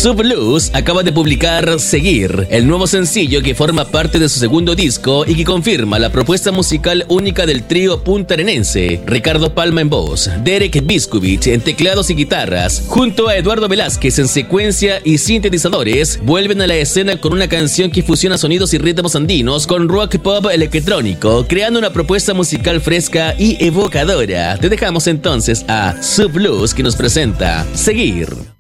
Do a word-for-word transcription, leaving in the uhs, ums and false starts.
Subluz acaba de publicar Seguir, el nuevo sencillo que forma parte de su segundo disco y que confirma la propuesta musical única del trío puntarenense. Ricardo Palma en voz, Derek Biskovich en teclados y guitarras, junto a Eduardo Velázquez en secuencia y sintetizadores, vuelven a la escena con una canción que fusiona sonidos y ritmos andinos con rock pop electrónico, creando una propuesta musical fresca y evocadora. Te dejamos entonces a Subluz, que nos presenta Seguir.